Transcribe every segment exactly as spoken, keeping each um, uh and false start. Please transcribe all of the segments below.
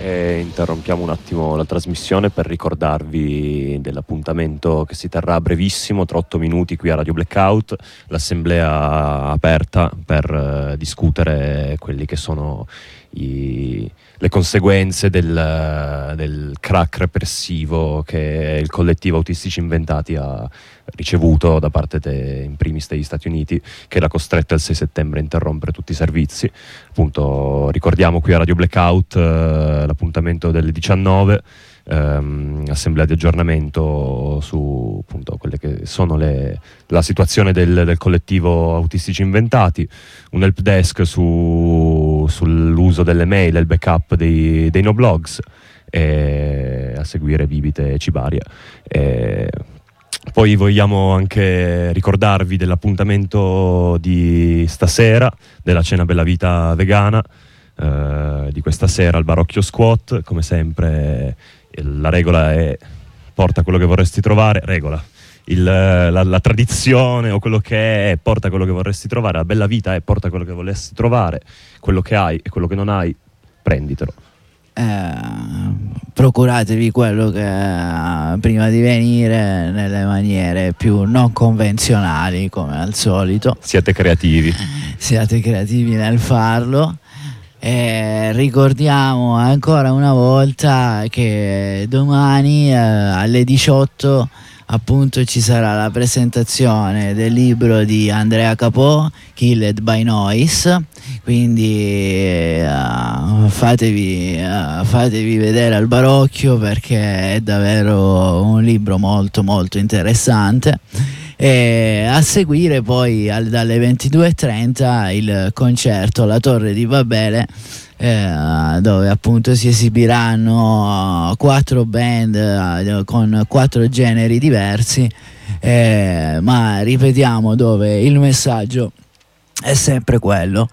E interrompiamo un attimo la trasmissione per ricordarvi dell'appuntamento che si terrà a brevissimo, tra otto minuti qui a Radio Blackout, l'assemblea aperta per eh, discutere quelli che sono i, le conseguenze del, del crack repressivo che il collettivo Autistici Inventati ha ricevuto da parte de, in primis degli Stati Uniti, che l'ha costretta il sei settembre a interrompere tutti i servizi. Appunto, ricordiamo qui a Radio Blackout eh, l'appuntamento delle diciannove, ehm, assemblea di aggiornamento su appunto quelle che sono le, la situazione del, del collettivo Autistici Inventati, un help desk su, sull'uso delle mail e il backup dei, dei no blogs, e a seguire bibite e cibaria. E poi vogliamo anche ricordarvi dell'appuntamento di stasera, della cena Bella Vita vegana, eh, di questa sera al Barocchio Squat. Come sempre la regola è porta quello che vorresti trovare, regola, il, la, la tradizione o quello che è porta quello che vorresti trovare, la bella vita è porta quello che vorresti trovare, quello che hai e quello che non hai, prenditelo. Eh, procuratevi quello che eh, prima di venire nelle maniere più non convenzionali, come al solito. Siate creativi. Siate creativi nel farlo. E ricordiamo ancora una volta che domani eh, alle diciotto appunto ci sarà la presentazione del libro di Andrea Capò, Killed by Noise, quindi uh, fatevi, uh, fatevi vedere al Barocchio, perché è davvero un libro molto molto interessante. E a seguire poi al, dalle ventidue e trenta il concerto La Torre di Babele, eh, dove appunto si esibiranno quattro band eh, con quattro generi diversi, eh, ma ripetiamo, dove il messaggio è sempre quello.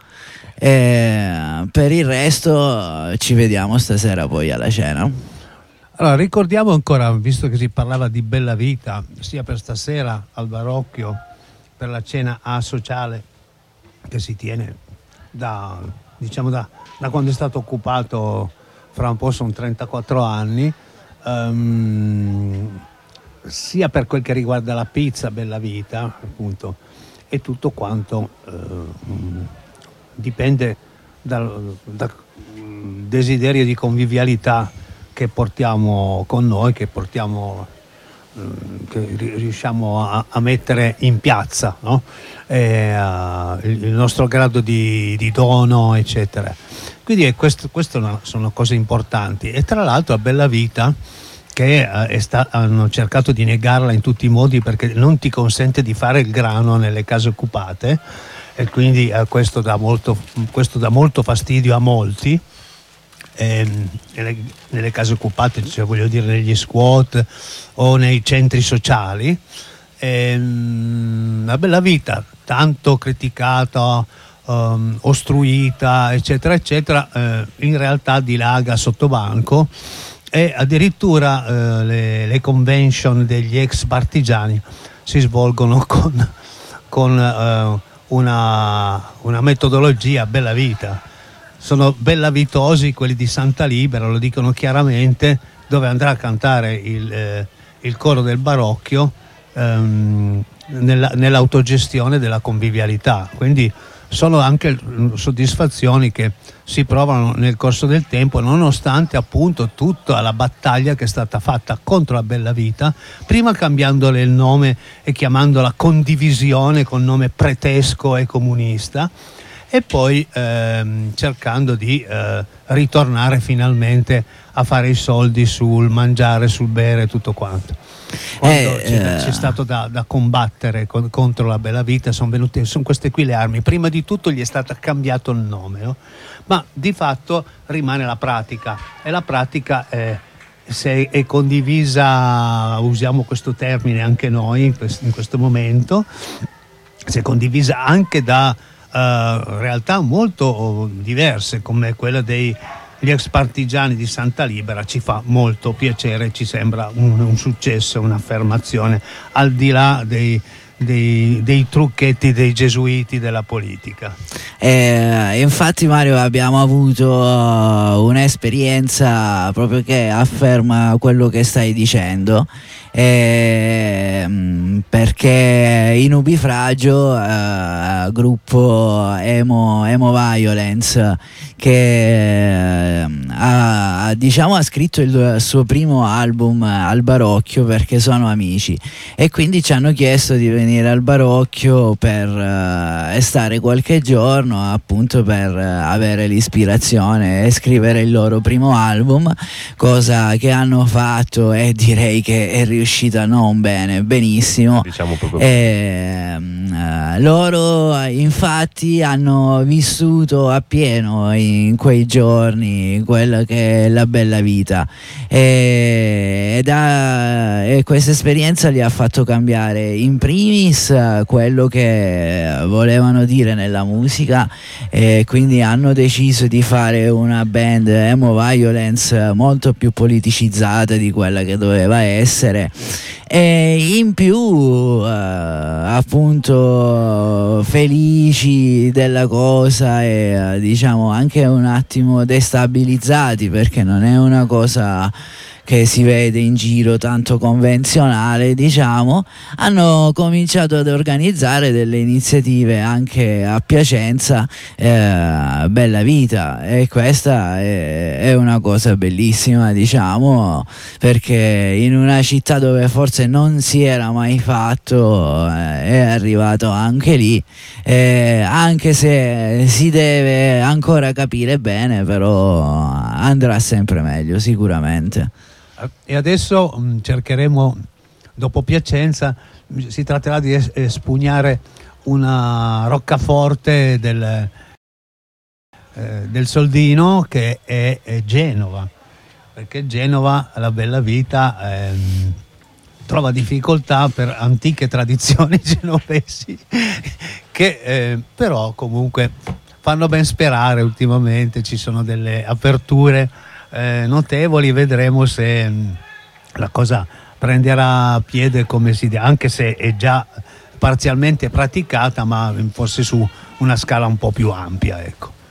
E per il resto ci vediamo stasera poi alla cena. Allora, ricordiamo ancora, visto che si parlava di bella vita, sia per stasera al Barocchio, per la cena asociale che si tiene da, diciamo da, da quando è stato occupato, fra un po' sono trentaquattro anni, um, sia per quel che riguarda la pizza Bella Vita, appunto, e tutto quanto uh, dipende dal, dal desiderio di convivialità che portiamo con noi, che portiamo, che riusciamo a, a mettere in piazza, no? E, uh, il, il nostro grado di, di dono, eccetera. Quindi è questo, queste sono cose importanti. E tra l'altro a Bella Vita, che uh, è sta, hanno cercato di negarla in tutti i modi, perché non ti consente di fare il grano nelle case occupate, e quindi uh, questo dà molto, questo dà molto fastidio a molti. Eh, nelle, nelle case occupate, cioè voglio dire negli squat o nei centri sociali. Eh, la Bella Vita, tanto criticata, um, ostruita, eccetera eccetera, eh, in realtà dilaga sotto banco, e addirittura eh, le, le convention degli ex partigiani si svolgono con, con eh, una, una metodologia Bella Vita. Sono bellavitosi quelli di Santa Libera, lo dicono chiaramente, dove andrà a cantare il, eh, il coro del Barocchio ehm, nella, nell'autogestione della convivialità. Quindi sono anche soddisfazioni che si provano nel corso del tempo, nonostante appunto tutta la battaglia che è stata fatta contro la Bella Vita, prima cambiandole il nome e chiamandola Condivisione con nome pretesco e comunista, e poi ehm, cercando di eh, ritornare finalmente a fare i soldi sul mangiare, sul bere, tutto quanto. Quando eh, c'è, c'è stato da, da combattere con, contro la Bella Vita, sono venute, sono queste qui le armi. Prima di tutto gli è stato cambiato il nome, no? Ma di fatto rimane la pratica, e la pratica è, se è condivisa, usiamo questo termine anche noi in questo, in questo momento, se è condivisa anche da Uh, realtà molto diverse come quella degli ex partigiani di Santa Libera, ci fa molto piacere, ci sembra un, un successo, un'affermazione, al di là dei, dei, dei trucchetti dei gesuiti della politica. Eh, infatti Mario, abbiamo avuto uh, un'esperienza proprio che afferma quello che stai dicendo, eh, perché i Nubifragio, uh, gruppo emo, emo Violence, che uh, ha, diciamo, ha scritto il suo primo album al Barocchio perché sono amici, e quindi ci hanno chiesto di venire al Barocchio per uh, stare qualche giorno, appunto per uh, avere l'ispirazione e scrivere il loro primo album, cosa che hanno fatto e direi che è riuscita non bene, benissimo. Diciamo proprio. E, uh, loro infatti hanno vissuto appieno in quei giorni quella che è la bella vita, e, ed ha, e questa esperienza li ha fatto cambiare in primis quello che volevano dire nella musica, e quindi hanno deciso di fare una band emo violence molto più politicizzata di quella che doveva essere, e in più uh, appunto felici della cosa e uh, diciamo anche un attimo destabilizzati, perché non è una cosa che si vede in giro tanto convenzionale, diciamo. Hanno cominciato ad organizzare delle iniziative anche a Piacenza, eh, Bella Vita, e questa è, è una cosa bellissima, diciamo, perché in una città dove forse non si era mai fatto eh, è arrivato anche lì, eh, anche se si deve ancora capire bene, però andrà sempre meglio sicuramente. E adesso mh, cercheremo, dopo Piacenza, si tratterà di es- espugnare una roccaforte del, eh, del Soldino, che è, è Genova, perché Genova, la bella vita, ehm, trova difficoltà per antiche tradizioni genovesi che eh, però comunque fanno ben sperare. Ultimamente ci sono delle aperture Eh, notevoli, vedremo se mh, la cosa prenderà piede come si deve, anche se è già parzialmente praticata, ma forse su una scala un po' più ampia, ecco.